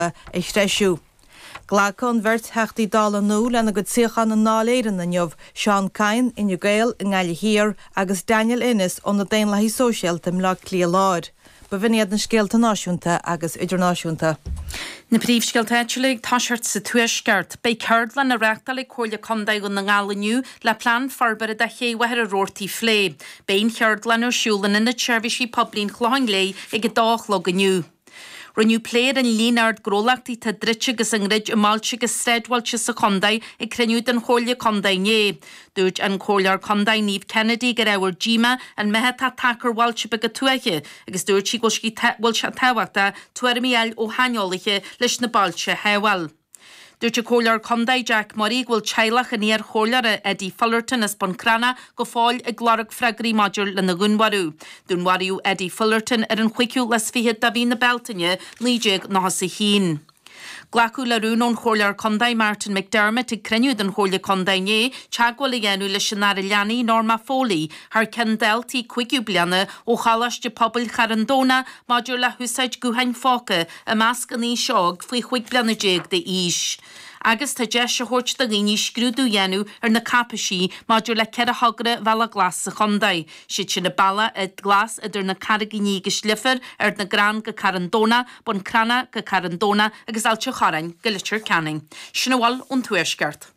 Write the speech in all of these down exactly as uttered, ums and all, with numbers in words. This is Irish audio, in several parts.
éistreisiú. Ghlacón bhirt heachtaí dála nó lena go tíochan an náléirean na neamh Sean Cain in Gael in Gaile Hir agus Daniel Innes on na daon laithí sóisialta mlá clí láir. Ba bhíad na scéalta náisiúnta agus idirnáisiúnta. Na príomhscéaltaitleigh táisiart sa tuaisceart, ba ceardlan na reachtaigh cóla condaigh na ngáilaniu le plán farbara de chéhhair a rórtaí phlé. Bain ceardlan ar siúlan in na tseirbhísí poblín chláin lé ag go dách ganiu. Runiu pléir an línaard grólachtaí tá drite gus an rid imáilte gus stréadhailte sa condaigh ag cruniú den chóla condaigh né. Dúirt an chólar condaigh Niamh Kennedy go raibh díma an methe tá tacar bhailte be go tuaiche, agus dúirt sí go cí bhil se táhachta tuairimíal ó haineolaige leis na bailte heabhail. Dúirt a chólar condaigh Jack Murray bhfuil teilech in éar chólar a Eddie Fullerton is Buncrana go fáil ag glárach freagaí maidir le na gunwarú. Dúnwarú Eddie Fullerton ar an chuiciú les fihe da bhí na beltaine lídeag ná sa hín. Glacu larún ón chólar condaigh Martin McDermott ag cruniú den chóla condaigh né, teagháil i dhéanú le sinnar leanaí Norma Foley, haar cendeltaí cuigiú bliana ó chalaiste pobl Charandóna maidir le húsáid gúhain fáca a measc an í seog faoi chuig bliana déag de ís. Agus tá deis a thuirt da ghaoine scrúdú dhéanú ar na capasí maidir le cead a hagra bhela glas sa condaigh. Siad sin na balla a glas idir na caraganí go slifer ar na gran go Carandóna, Buncrana go Carandóna agus ailte charain go litir canning. Sin bhil ón tuaisceart.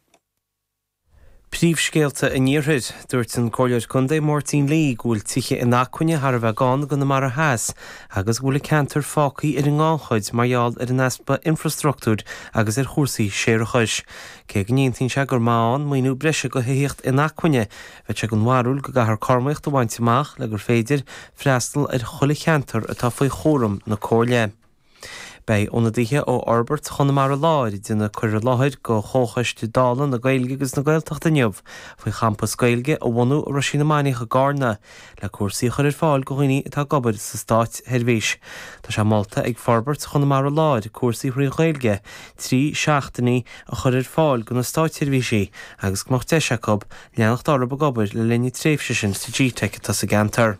Príomhscéalta in níorthid dúirt an chóilead condaigh Martin Lee gúil tiche in accuine har bheith gáin go na mar a heas agus gúil cantar fácaí ar an gáchuid marall ar an aspa infrastruchtúr agus ar chósaí séar a chuis. Cé gníontín se gur máán muoinú breise go héocht in accuine bheit se go nharúil go gahar cormaocht do bhaintteach le gur féidir freastal ar chola cheantar atá faoi chóram na cóirle. Bei onadíthe ó Albert chun mar a láir duna chuir láthir go chóchaiste dálan na Gaeilge agus na Gaeltachta neamh faoi campus Gaeilge a bhhanú ar sin maíoch a Garna le cuasaí chuir fáil go ghaoine atá gobar sa Stáit Heirvís. Tá sé Malta ag Forbert chun mar a láir cuasaí chuir Gaeilge trí seachtaí a chuir fáil go na Stáit Heirvísí agus gmocht Jacob leannacht darab a gobar le linne tréimhse sin sa G-Tech tá sa gantar.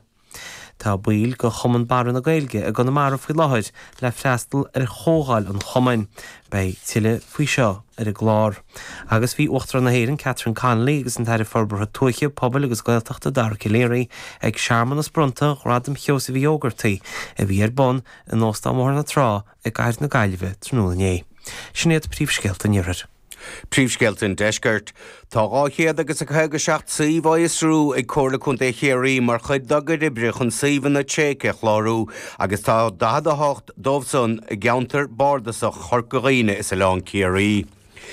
Tá buil go chuman bar na Gaeilge a go na mar faoi láthir le freastal ar chógáil an chomain bei tiile faoi seo ar a glár. Agus bhí uachtar na héireann Catherine Connolly agus an taire forbartha tuaiche pobl agus Gaeltachta dar ciléirí ag seaman na sprunta radam cheosa bhí ógartaí a bhí ar bon in nóstá mór na trá ag gaiir na Gailge trúna né. Sinnéad príomhscéalta níorthir. Príomhscéalta deisceart tá gáchéad agus a chuige seacht saomh éisrú ag cóla chun é chéirí mar chuid dagad ibre chun saomh na tchéice chlárú agus tá dahad a hocht dómhson a geantar bardasach chorcaghine is a lán chéirí.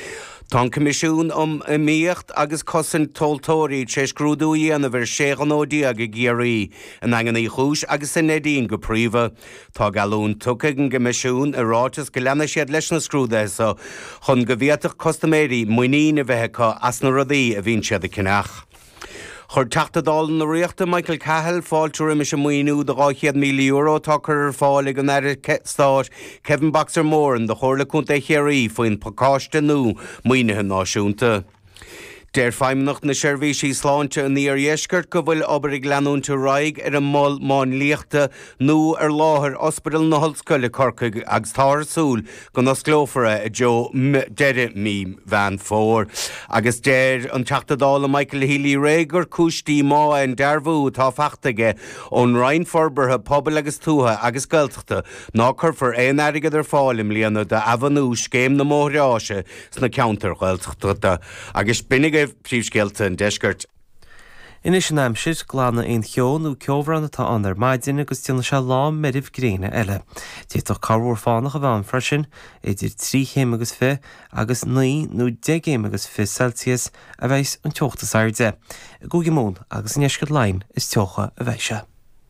Tá comisiún um a míocht agus cosan toltóirí sé scrúdú dhéanamh ar séan ódí a go géirí an angan í chúis agus in édíon go príomha. Tá galún tucaigh an comisiún a rátas go leanna siad leis na scrúda sa chun go bhíoteach costaméirí muoín a bheitcha as na rudaí a bhíonn siad a cinach. Chur teachtadáil na riachta Michael Cahill fáiltear me sem muoinú de gáchéad míle euro tácar ar fáil an air stáit Kevin Baxter Moore an de chóirla chunta chéirí faoin pacáiste nó muoinethe náisiúnta. Déir feimnacht na seirbhísí sláinte an níor dhéisceart go bhfuil obair ag leanúnta raig ar an máil máin líochta nó ar láthir ospidal na Hallscoile Corcaigh agus táirsúil go na sclófara a Joe deire mí bhean fór. Agus déir an teachtadála Michael Healy réigur cúistí má an dearbhú tá feachtaige ón Ryan forbartha pobl agus tútha agus Gaeltachta ná chur éon airigad ar fáilim líana de abhanú scéim na móthráise sna ceantar Gaeltachta agus binnig príomhscéalta an deisceart. Inis an aimsir glána aon cheonú ceomhran atá anar maidin agus tíanna se lám meribh gréine eile. Déach carhór fánach a bhean freisin idir trí chéim agus fi agus naí nó de chéim agus fi Celsius a bheits an teochtas airde. Gúgi mún agus an eiscad lein is teocha a bheise.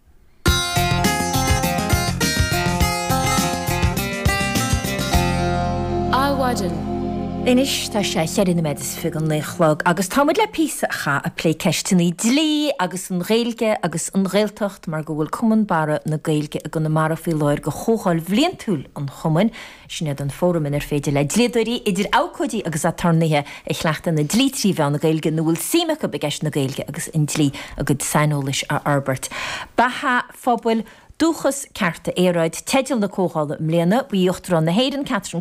Áhaidan. Inis tá sé cheirna medis fi an léchlog agus táid le písacha a lé ceistenaí dlí agus an réilge agus an réaltacht mar go bhfuil cuman bara na Gaeilge a go na mar fé leir go chóáil bbliantúil an chuman sinad an fórumin ar féidir le dléadúirí idir ácóidí agus a tarnaithe i chleachta na dlí trí bhean na Gaeilge nó bhfuil síimecha begeis na Gaeilge agus in dlí a go sainolais a Albert. Batha phobal dúchas carta éráid teidir na cóála mléana, bhí ochtar an na héan Catherine